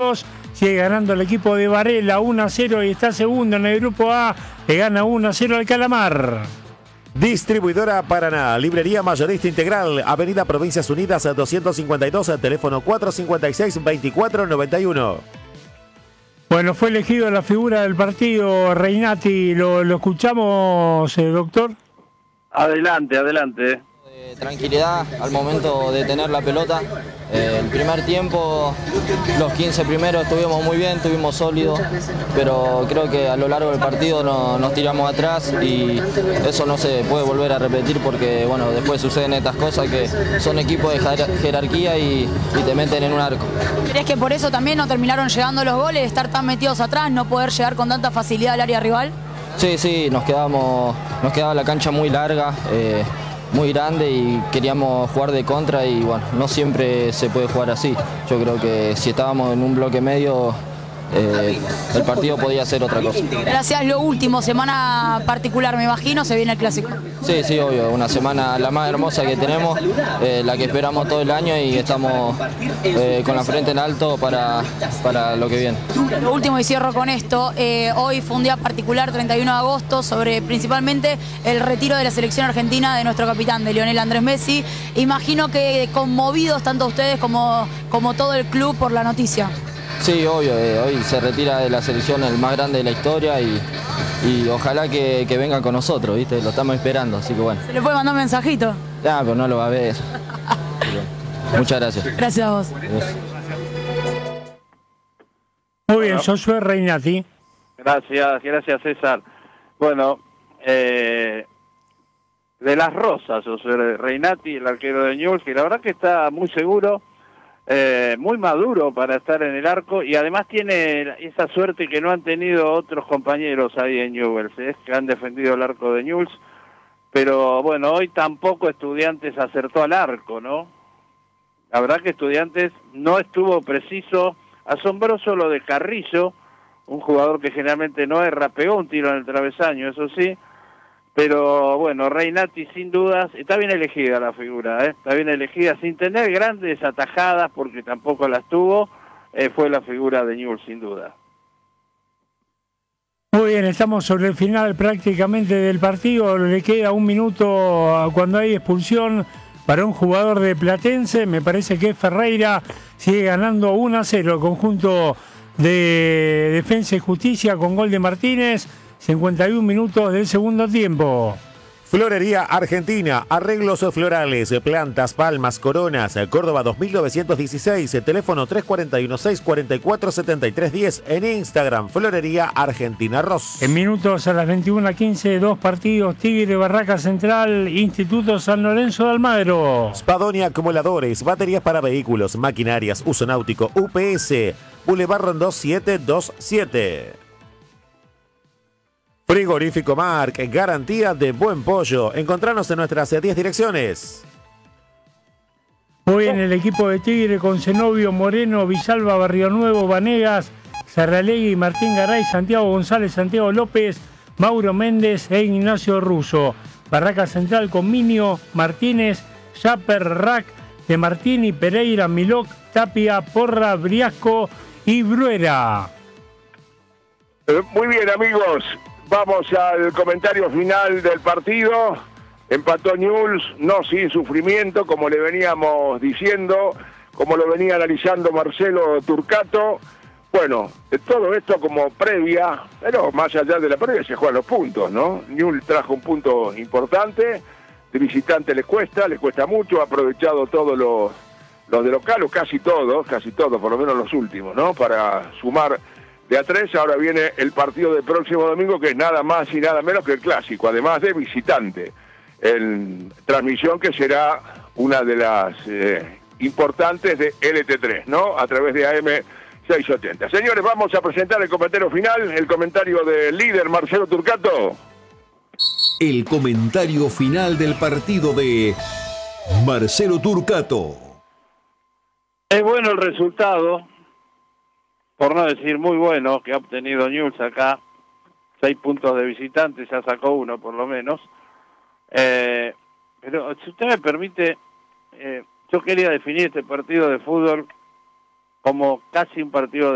2. Sigue ganando el equipo de Varela 1-0 y está segundo en el grupo A. Le gana 1-0 al Calamar. Distribuidora Paraná, librería mayorista integral, Avenida Provincias Unidas 252, teléfono 456-2491. Bueno, fue elegido la figura del partido, Reinati. ¿Lo escuchamos, doctor? Adelante. Tranquilidad al momento de tener la pelota. El primer tiempo, los 15 primeros estuvimos muy bien, estuvimos sólidos, pero creo que a lo largo del partido nos tiramos atrás y eso no se puede volver a repetir porque bueno, después suceden estas cosas que son equipos de jerarquía y te meten en un arco. ¿Crees que por eso también no terminaron llegando los goles, estar tan metidos atrás, no poder llegar con tanta facilidad al área rival? Sí, nos quedaba la cancha muy larga. Muy grande y queríamos jugar de contra y bueno, no siempre se puede jugar así. Yo creo que si estábamos en un bloque medio, el partido podía ser otra cosa. Gracias, lo último, semana particular me imagino, se viene el clásico. Sí, obvio, una semana la más hermosa que tenemos, la que esperamos todo el año y estamos con la frente en alto para lo que viene. Lo último y cierro con esto, hoy fue un día particular, 31 de agosto, sobre principalmente el retiro de la selección argentina de nuestro capitán, de Lionel Andrés Messi. Imagino que conmovidos tanto ustedes como todo el club por la noticia. Sí, obvio, hoy se retira de la selección el más grande de la historia y ojalá que venga con nosotros, ¿viste? Lo estamos esperando, así que bueno. ¿Se le puede mandar un mensajito? Pero no lo va a ver. Muchas gracias. Gracias a vos. Muy bien, Josué Reinati. Gracias César. Bueno, de las Rosas, Josué Reinati, el arquero de Newell's, que la verdad que está muy seguro. Muy maduro para estar en el arco y además tiene esa suerte que no han tenido otros compañeros ahí en Newell's, que han defendido el arco de Newell's, pero bueno, hoy tampoco Estudiantes acertó al arco, ¿no? La verdad que Estudiantes no estuvo preciso, asombroso lo de Carrillo, un jugador que generalmente no erra, pegó un tiro en el travesaño, eso sí. Pero bueno, Reinati sin dudas, está bien elegida la figura, está bien elegida, sin tener grandes atajadas, porque tampoco las tuvo, fue la figura de Newell's sin duda. Muy bien, estamos sobre el final prácticamente del partido, le queda un minuto cuando hay expulsión para un jugador de Platense, me parece que Ferreira sigue ganando 1-0 el conjunto de Defensa y Justicia con gol de Martínez. 51 minutos del segundo tiempo. Florería Argentina, arreglos florales, plantas, palmas, coronas, Córdoba 2916, teléfono 341-644-7310, en Instagram, Florería Argentina Ross. En minutos a las 21:15, dos partidos, Tigre, Barraca Central, Instituto San Lorenzo de Almagro. Spadonia Acumuladores, baterías para vehículos, maquinarias, uso náutico, UPS, Boulevard Rondó 727. Frigorífico Marc, garantía de buen pollo. Encontranos en nuestras 10 direcciones. Muy bien, el equipo de Tigre con Zenobio Moreno, Villalba, Barrio Nuevo, Vanegas, Sarralegui, Martín Garay, Santiago González, Santiago López, Mauro Méndez e Ignacio Russo. Barraca Central con Minio, Martínez, Chaper, Rack, De Martini, Pereira, Milok, Tapia, Porra, Briasco y Bruera. Muy bien, amigos. Vamos al comentario final del partido. Empató Newell's, no sin sufrimiento, como le veníamos diciendo, como lo venía analizando Marcelo Turcato. Bueno, todo esto como previa, pero más allá de la previa se juegan los puntos, ¿no? Newell's trajo un punto importante, de visitante le cuesta mucho, ha aprovechado todos los de local, o casi todos, por lo menos los últimos, ¿no? Para sumar de a 3, ahora viene el partido del próximo domingo, que es nada más y nada menos que el clásico, además de visitante. En transmisión que será una de las importantes de LT3, ¿no? A través de AM 680. Señores, vamos a presentar el comentario final, el comentario del líder Marcelo Turcato. El comentario final del partido de Marcelo Turcato. Es bueno el resultado, por no decir muy bueno, que ha obtenido Newell's acá. 6 puntos de visitante, ya sacó uno por lo menos. Pero si usted me permite, yo quería definir este partido de fútbol como casi un partido de